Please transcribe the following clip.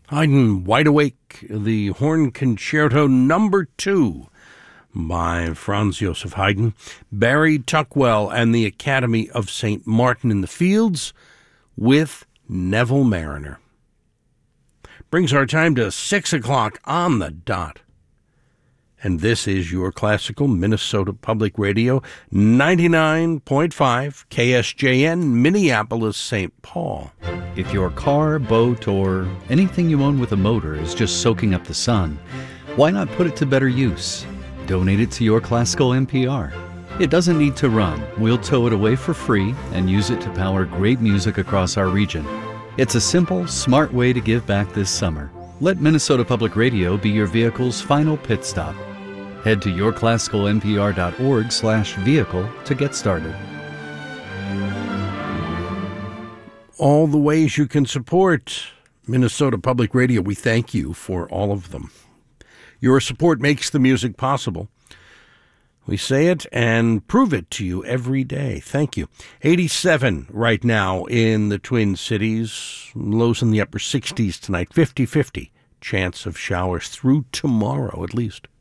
Haydn, Wide Awake, the Horn Concerto No. 2 by Franz Joseph Haydn, Barry Tuckwell and the Academy of St. Martin in the Fields with Neville Mariner. Brings our time to 6 o'clock on the dot. And this is your classical Minnesota Public Radio, 99.5 KSJN, Minneapolis, St. Paul. If your car, boat, or anything you own with a motor is just soaking up the sun, why not put it to better use? Donate it to Your Classical NPR. It doesn't need to run. We'll tow it away for free and use it to power great music across our region. It's a simple, smart way to give back this summer. Let Minnesota Public Radio be your vehicle's final pit stop. Head to yourclassicalnpr.org/vehicle to get started. All the ways you can support Minnesota Public Radio, we thank you for all of them. Your support makes the music possible. We say it and prove it to you every day. Thank you. 87 right now in the Twin Cities. Lows in the upper 60s tonight. 50-50 chance of showers through tomorrow at least.